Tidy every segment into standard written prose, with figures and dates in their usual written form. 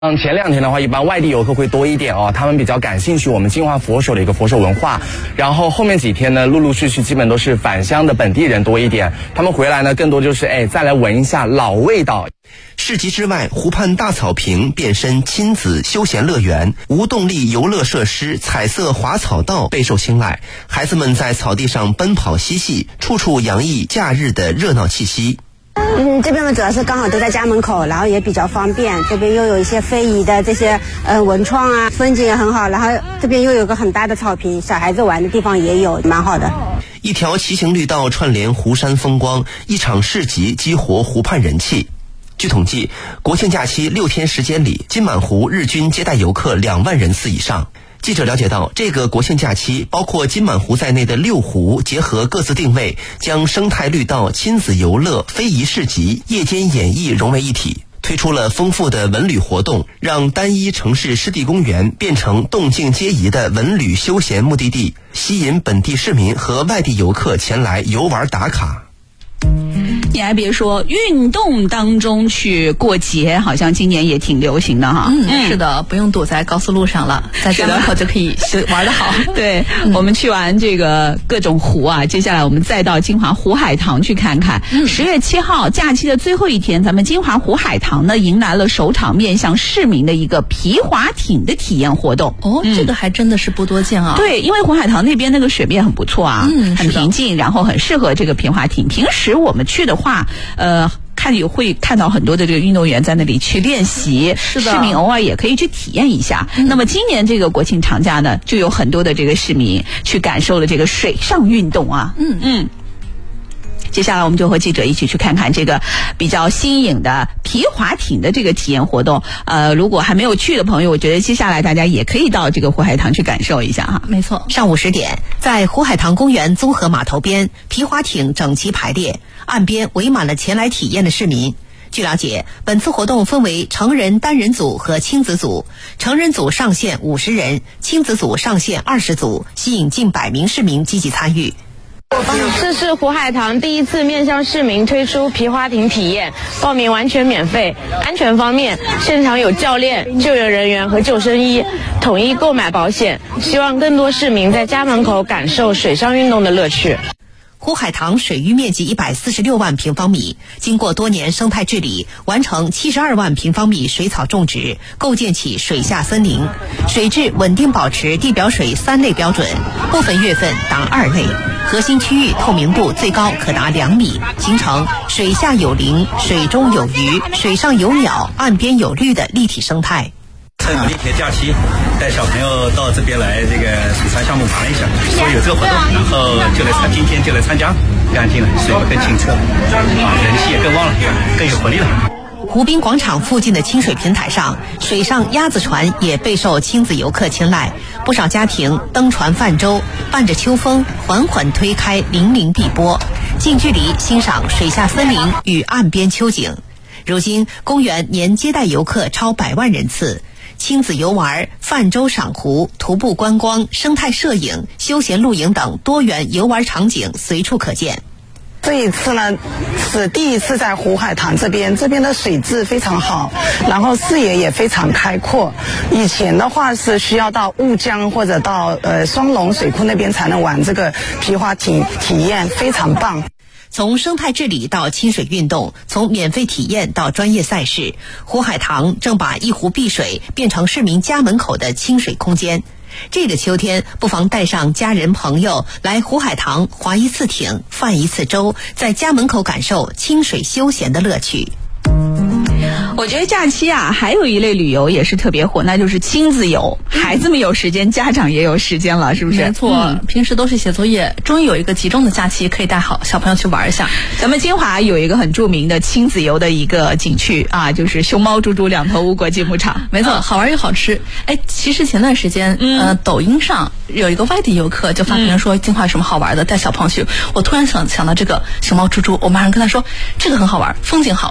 前2天的话，一般外地游客会多一点哦，他们比较感兴趣我们金华佛手的一个佛手文化。然后后面几天呢，陆陆续续基本都是返乡的本地人多一点，他们回来呢，更多就是再来闻一下老味道。 市集之外，湖畔大草坪变身亲子休闲乐园，无动力游乐设施、彩色滑草道备受青睐，孩子们在草地上奔跑嬉戏，处处洋溢假日的热闹气息。 这边呢主要是刚好都在家门口，然后也比较方便，这边又有一些非遗的这些文创啊，风景也很好，然后这边又有个很大的草坪，小孩子玩的地方也有，蛮好的。 一条骑行绿道串联湖山风光，一场市集激活湖畔人气。据统计，国庆假期6天时间里，金满湖日均接待游客2万人次以上。记者了解到，这个国庆假期，包括金满湖在内的6湖结合各自定位，将生态绿道、亲子游乐、非遗市集、夜间演艺融为一体，推出了丰富的文旅活动，让单一城市湿地公园变成动静皆宜的文旅休闲目的地，吸引本地市民和外地游客前来游玩打卡。 你还别说，运动当中去过节，好像今年也挺流行的哈。 是的，不用堵在高速路上了，在家门口就可以玩得好。 对，我们去完这个各种湖啊，接下来我们再到金华湖海棠去看看。10月7号假期的最后一天，咱们金华湖海棠呢迎来了首场面向市民的一个皮划艇的体验活动。 这个还真的是不多见啊。 对，因为湖海棠那边那个水面很不错啊，很平静，然后很适合这个皮划艇。平时我们去的话，会看到很多的这个运动员在那里去练习，市民偶尔也可以去体验一下。那么今年这个国庆长假呢，就有很多的这个市民去感受了这个水上运动啊。接下来我们就和记者一起去看看这个比较新颖的皮划艇的这个体验活动。如果还没有去的朋友，我觉得接下来大家也可以到这个湖海棠去感受一下哈。 没错， 上午10点，在湖海棠公园综合码头边，皮划艇整齐排列，岸边围满了前来体验的市民。据了解，本次活动分为成人单人组和亲子组，成人组上限50人，亲子组上限20组，吸引近100名市民积极参与。 这是湖海棠第一次面向市民推出皮划艇体验，报名完全免费。安全方面，现场有教练、救援人员和救生衣，统一购买保险，希望更多市民在家门口感受水上运动的乐趣。 湖海棠水域面积146万平方米，经过多年生态治理，完成72万平方米水草种植，构建起水下森林，水质稳定保持地表水3类标准，部分月份达2类，核心区域透明度最高可达2米，形成水下有灵、水中有鱼、水上有鸟、岸边有绿的立体生态。 趁1天假期，带小朋友到这边来这个水上项目玩一下，所以有这个活动，然后今天就来参加，更安静了，水更清澈，人气也更旺了，更有活力了。 湖滨广场附近的清水平台上，水上鸭子船也备受亲子游客青睐，不少家庭登船泛舟，伴着秋风缓缓推开粼粼碧波，近距离欣赏水下森林与岸边秋景。如今公园年接待游客超100万人次，亲子游玩、泛舟赏湖、徒步观光、生态摄影、休闲露营等多元游玩场景随处可见。 这一次呢，是第一次在湖海棠这边的水质非常好，然后视野也非常开阔。以前的话是需要到雾江或者到双龙水库那边才能玩这个皮划艇体验，非常棒。 从生态治理到亲水运动，从免费体验到专业赛事，湖海棠正把一湖碧水变成市民家门口的清水空间。这个秋天，不妨带上家人朋友来湖海棠划一次艇，泛一次舟，在家门口感受清水休闲的乐趣。 我觉得假期啊，还有一类旅游也是特别火，那就是亲子游。孩子们有时间，家长也有时间了，是不是？ 没错，平时都是写作业，终于有一个集中的假期，可以带好小朋友去玩一下。 咱们金华有一个很著名的亲子游的一个景区啊，就是熊猫猪猪2头乌国际牧场。 没错，好玩又好吃。其实前段时间，抖音上有一个外地游客就发评说金华有什么好玩的，带小朋友去。我突然想到这个熊猫猪猪，我马上跟他说这个很好玩，风景好，好吃的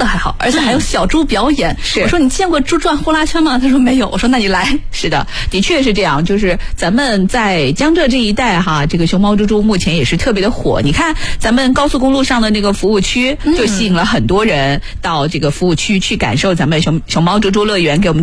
的还好，而且还有小猪表演。 是， 我说你见过猪转呼啦圈吗？他说没有。我说那你来。 是的，的确是这样。就是咱们在江浙这一带哈，这个熊猫猪猪目前也是特别的火。你看咱们高速公路上的那个服务区，就吸引了很多人到这个服务区去感受咱们熊猫猪猪乐园给我们